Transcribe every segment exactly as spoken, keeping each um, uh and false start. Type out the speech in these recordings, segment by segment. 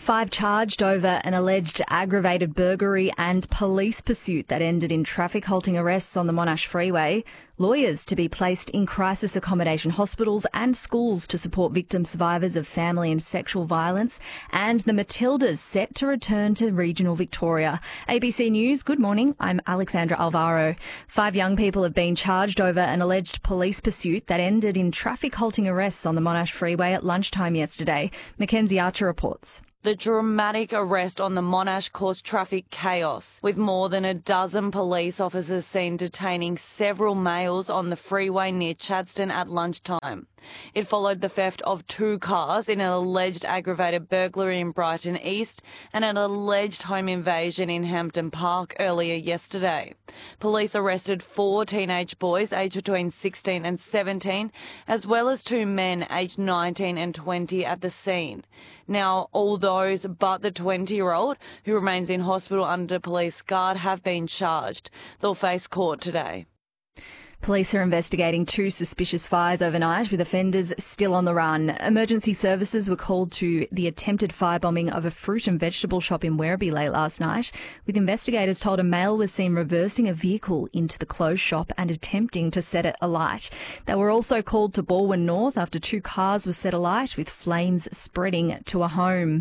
Five charged over an alleged aggravated burglary and police pursuit that ended in traffic halting arrests on the Monash Freeway. Lawyers to be placed in crisis accommodation hospitals and schools to support victim survivors of family and sexual violence. And the Matildas set to return to regional Victoria. A B C News, good morning. I'm Alexandra Alvaro. Five young people have been charged over an alleged police pursuit that ended in traffic halting arrests on the Monash Freeway at lunchtime yesterday. Mackenzie Archer reports. The dramatic arrest on the Monash caused traffic chaos, with more than a dozen police officers seen detaining several males on the freeway near Chadstone at lunchtime. It followed the theft of two cars in an alleged aggravated burglary in Brighton East and an alleged home invasion in Hampton Park earlier yesterday. Police arrested four teenage boys aged between sixteen and seventeen, as well as two men aged nineteen and twenty at the scene. Now, all those but the twenty-year-old, who remains in hospital under police guard, have been charged. They'll face court today. Police are investigating two suspicious fires overnight, with offenders still on the run. Emergency services were called to the attempted firebombing of a fruit and vegetable shop in Werribee late last night, with investigators told a male was seen reversing a vehicle into the closed shop and attempting to set it alight. They were also called to Balwyn North after two cars were set alight, with flames spreading to a home.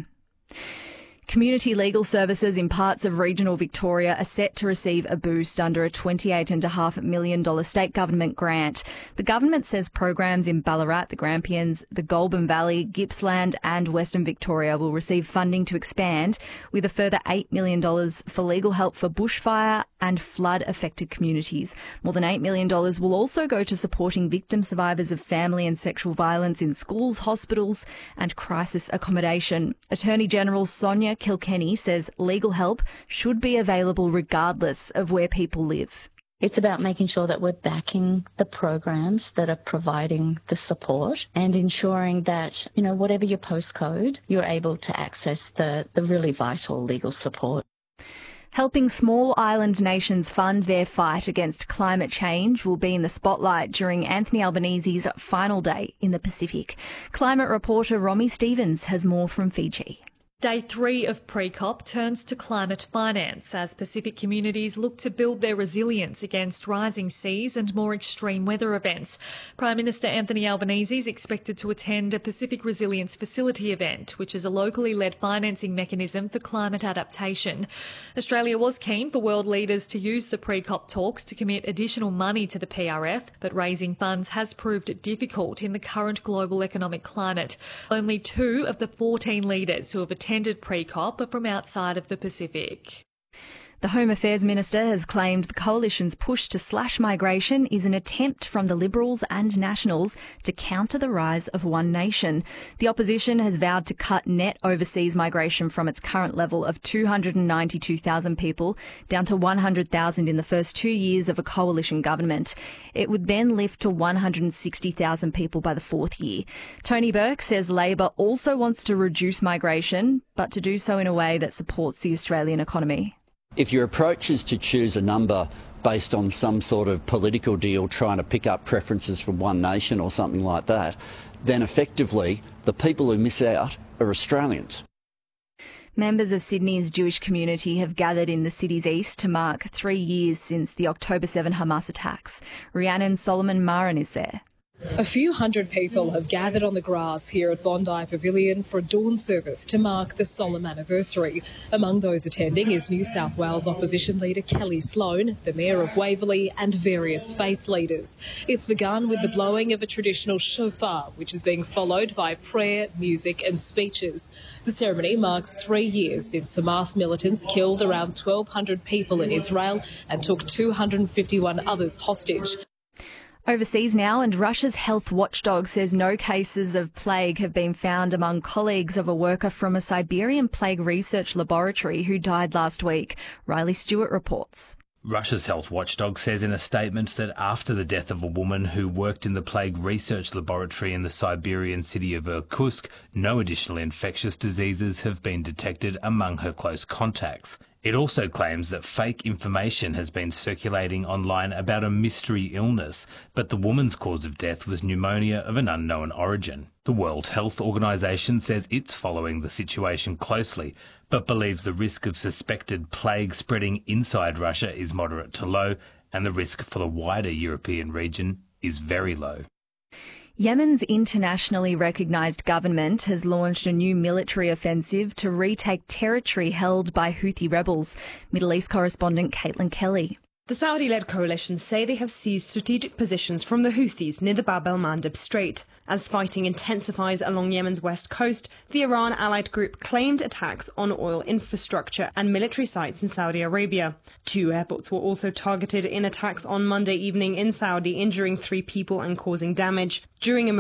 Community legal services in parts of regional Victoria are set to receive a boost under a twenty-eight point five million dollars state government grant. The government says programs in Ballarat, the Grampians, the Goulburn Valley, Gippsland and Western Victoria will receive funding to expand, with a further eight million dollars for legal help for bushfire and flood-affected communities. More than eight million dollars will also go to supporting victim survivors of family and sexual violence in schools, hospitals and crisis accommodation. Attorney General Sonia Kilkenny says legal help should be available regardless of where people live. It's about making sure that we're backing the programs that are providing the support and ensuring that, you know, whatever your postcode, you're able to access the, the really vital legal support. Helping small island nations fund their fight against climate change will be in the spotlight during Anthony Albanese's final day in the Pacific. Climate reporter Romy Stevens has more from Fiji. Day three of pre-COP turns to climate finance as Pacific communities look to build their resilience against rising seas and more extreme weather events. Prime Minister Anthony Albanese is expected to attend a Pacific Resilience Facility event, which is a locally led financing mechanism for climate adaptation. Australia was keen for world leaders to use the pre-COP talks to commit additional money to the P R F, but raising funds has proved difficult in the current global economic climate. Only two of the fourteen leaders who have attended attended pre-COP are from outside of the Pacific. The Home Affairs Minister has claimed the Coalition's push to slash migration is an attempt from the Liberals and Nationals to counter the rise of One Nation. The opposition has vowed to cut net overseas migration from its current level of two hundred ninety-two thousand people down to one hundred thousand in the first two years of a coalition government. It would then lift to one hundred sixty thousand people by the fourth year. Tony Burke says Labor also wants to reduce migration, but to do so in a way that supports the Australian economy. If your approach is to choose a number based on some sort of political deal trying to pick up preferences from One Nation or something like that, then effectively the people who miss out are Australians. Members of Sydney's Jewish community have gathered in the city's east to mark three years since the October seventh Hamas attacks. Rhiannon Solomon Marin is there. A few hundred people have gathered on the grass here at Bondi Pavilion for a dawn service to mark the solemn anniversary. Among those attending is New South Wales opposition leader Kelly Sloan, the Mayor of Waverley and various faith leaders. It's begun with the blowing of a traditional shofar, which is being followed by prayer, music and speeches. The ceremony marks three years since Hamas militants killed around twelve hundred people in Israel and took two hundred fifty-one others hostage. Overseas now, and Russia's health watchdog says no cases of plague have been found among colleagues of a worker from a Siberian plague research laboratory who died last week. Riley Stewart reports. Russia's health watchdog says in a statement that after the death of a woman who worked in the plague research laboratory in the Siberian city of Irkutsk, no additional infectious diseases have been detected among her close contacts. It also claims that fake information has been circulating online about a mystery illness, but the woman's cause of death was pneumonia of an unknown origin. The World Health Organization says it's following the situation closely, but believes the risk of suspected plague spreading inside Russia is moderate to low, and the risk for the wider European region is very low. Yemen's internationally recognised government has launched a new military offensive to retake territory held by Houthi rebels. Middle East correspondent Caitlin Kelly. The Saudi-led coalition say they have seized strategic positions from the Houthis near the Bab el-Mandeb Strait. As fighting intensifies along Yemen's west coast, the Iran-allied group claimed attacks on oil infrastructure and military sites in Saudi Arabia. Two airports were also targeted in attacks on Monday evening in Saudi, injuring three people and causing damage. During a